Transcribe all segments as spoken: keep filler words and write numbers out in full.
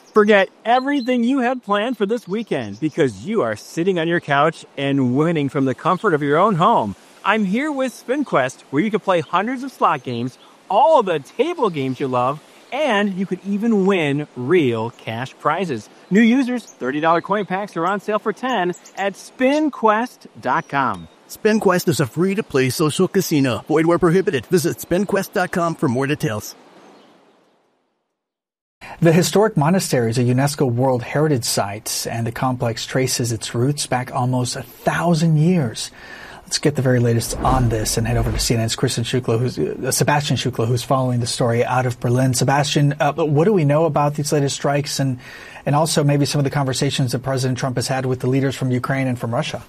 Forget everything you had planned for this weekend because you are sitting on your couch and winning from the comfort of your own home. I'm here with SpinQuest, where you can play hundreds of slot games, all of the table games you love, and you could even win real cash prizes. New users, thirty dollars coin packs are on sale for ten dollars at spin quest dot com. SpinQuest is a free-to-play social casino. Void where prohibited. Visit spin quest dot com for more details. The historic monastery is a UNESCO World Heritage Site, and the complex traces its roots back almost a thousand years. Let's get the very latest on this and head over to C N N's Kristen Shukla, who's, uh, Sebastian Shukla, who's following the story out of Berlin. Sebastian, uh, what do we know about these latest strikes, and, and also maybe some of the conversations that President Trump has had with the leaders from Ukraine and from Russia?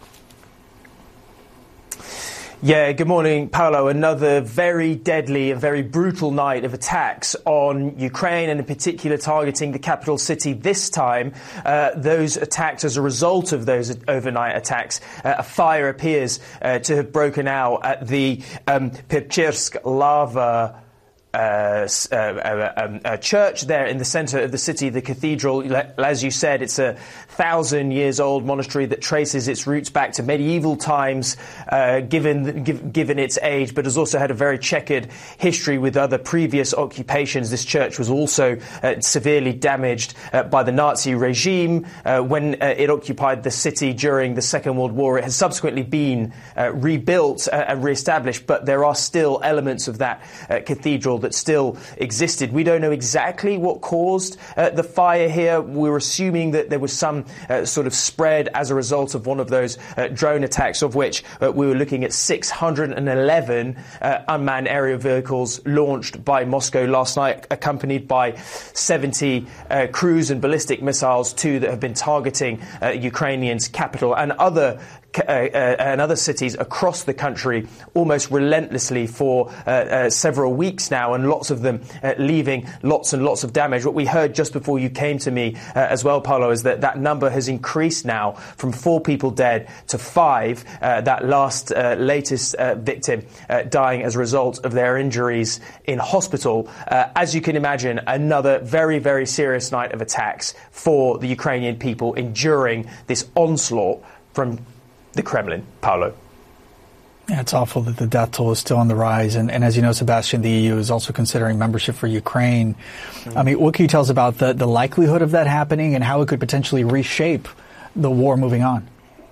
Yeah, good morning, Paolo. Another very deadly and very brutal night of attacks on Ukraine, and in particular targeting the capital city this time. Uh, those attacks, as a result of those overnight attacks, uh, a fire appears uh, to have broken out at the um, Pechirsk Lava Uh, uh, uh, um, a church there in the centre of the city, the cathedral. As you said, it's a thousand years old monastery that traces its roots back to medieval times, uh, given give, given its age, but has also had a very checkered history with other previous occupations. This church was also uh, severely damaged uh, by the Nazi regime uh, when uh, it occupied the city during the Second World War. It has subsequently been uh, rebuilt uh, and re-established, but there are still elements of that uh, cathedral that still existed. We don't know exactly what caused uh, the fire here. We're assuming that there was some uh, sort of spread as a result of one of those uh, drone attacks, of which uh, we were looking at six hundred eleven uh, unmanned aerial vehicles launched by Moscow last night, accompanied by seventy uh, cruise and ballistic missiles, too, that have been targeting uh, Ukrainian's capital and other Uh, uh, and other cities across the country almost relentlessly for uh, uh, several weeks now, and lots of them uh, leaving lots and lots of damage. What we heard just before you came to me uh, as well, Paolo, is that that number has increased now from four people dead to five, uh, that last uh, latest uh, victim uh, dying as a result of their injuries in hospital. Uh, as you can imagine, another very, very serious night of attacks for the Ukrainian people enduring this onslaught from the Kremlin. Paolo. Yeah, it's awful that the death toll is still on the rise. And, and as you know, Sebastian, the E U is also considering membership for Ukraine. Mm-hmm. I mean, what can you tell us about the, the likelihood of that happening and how it could potentially reshape the war moving on?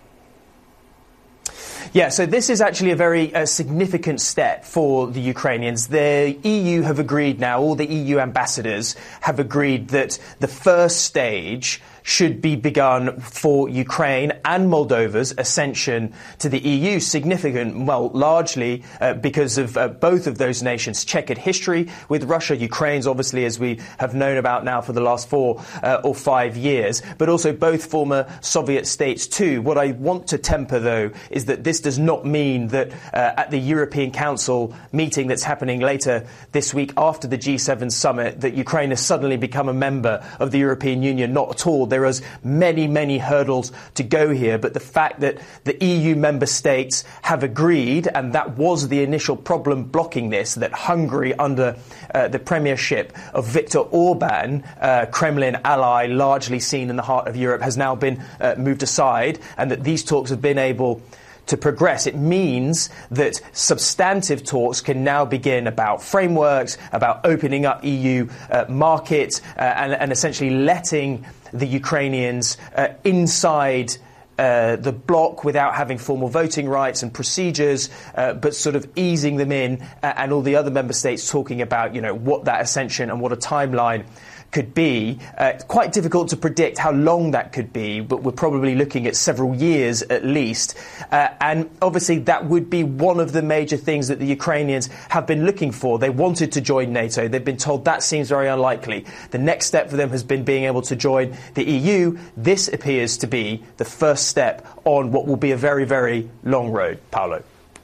Yeah, so this is actually a very uh, significant step for the Ukrainians. The E U have agreed now, all the E U ambassadors have agreed that the first stage should be begun for Ukraine and Moldova's ascension to the E U. Significant, well, largely uh, because of uh, both of those nations' checkered history with Russia. Ukraine's obviously, as we have known about now for the last four uh, or five years, but also both former Soviet states too. What I want to temper, though, is that this does not mean that uh, at the European Council meeting that's happening later this week after the G seven summit, that Ukraine has suddenly become a member of the European Union. Not at all. There are many, many hurdles to go here, but the fact that the E U member states have agreed, and that was the initial problem blocking this, that Hungary, under uh, the premiership of Viktor Orban, uh, Kremlin ally largely seen in the heart of Europe, has now been uh, moved aside, and that these talks have been able to progress. It means that substantive talks can now begin about frameworks, about opening up E U uh, markets, uh, and, and essentially letting the Ukrainians uh, inside uh, the bloc without having formal voting rights and procedures, uh, but sort of easing them in, uh, and all the other member states talking about, you know, what that ascension and what a timeline could be. Uh, it's quite difficult to predict how long that could be, but we're probably looking at several years at least. Uh, and obviously that would be one of the major things that the Ukrainians have been looking for. They wanted to join NATO. They've been told that seems very unlikely. The next step for them has been being able to join the E U. This appears to be the first step on what will be a very, very long road. Paolo.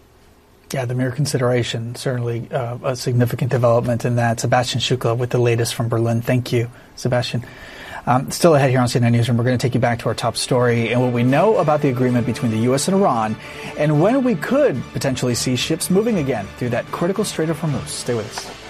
Yeah, the mere consideration, certainly uh, a significant development in that. Sebastian Shukla with the latest from Berlin. Thank you, Sebastian. Um, still ahead here on C N N Newsroom, we're going to take you back to our top story and what we know about the agreement between the U S and Iran, and when we could potentially see ships moving again through that critical Strait of Hormuz. Stay with us.